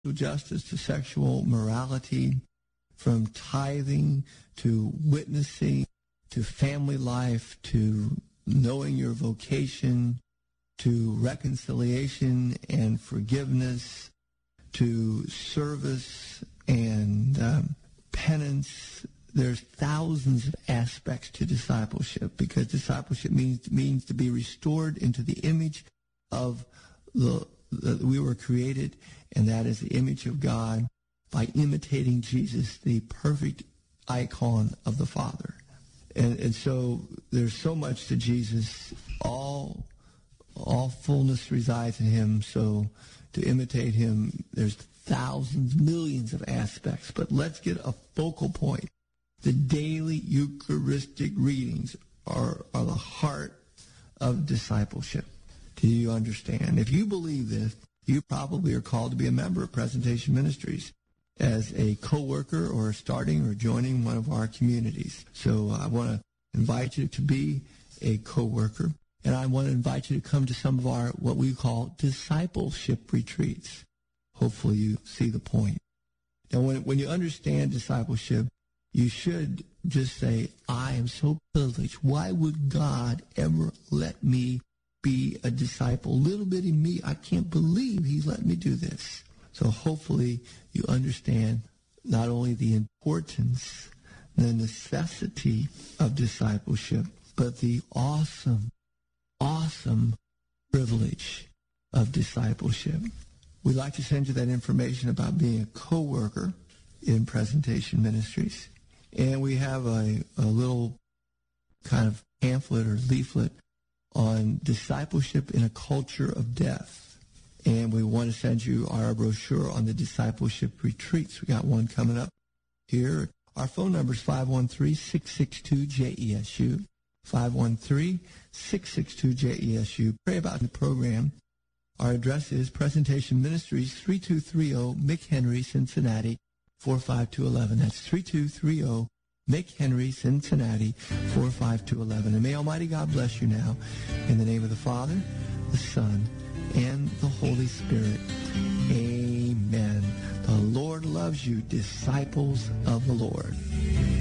justice to sexual morality, from tithing to witnessing to family life to knowing your vocation to reconciliation and forgiveness to service and penance. There's thousands of aspects to discipleship, because discipleship means to be restored into the image of we were created, and that is the image of God, by imitating Jesus, the perfect icon of the Father. And so there's so much to Jesus. All fullness resides in him. So to imitate him, there's thousands, millions of aspects. But let's get a focal point. The daily Eucharistic readings are the heart of discipleship. Do you understand? If you believe this, you probably are called to be a member of Presentation Ministries as a co-worker or starting or joining one of our communities. So I want to invite you to be a co-worker, and I want to invite you to come to some of our what we call discipleship retreats. Hopefully you see the point. Now, when you understand discipleship, you should just say, I am so privileged. Why would God ever let me be a disciple? Little bitty me, I can't believe he's let me do this. So hopefully you understand not only the importance, the necessity of discipleship, but the awesome privilege of discipleship. We'd like to send you that information about being a co-worker in Presentation Ministries. And we have a little kind of pamphlet or leaflet on discipleship in a culture of death. And we want to send you our brochure on the discipleship retreats. We got one coming up here. Our phone number is 513-662-JESU, 513-662-JESU. Pray about the program. Our address is Presentation Ministries, 3230 McHenry, Cincinnati, 45211. That's 3230 McHenry, Cincinnati, 45211. And may Almighty God bless you now. In the name of the Father, the Son, and the Holy Spirit. Amen. The Lord loves you, disciples of the Lord.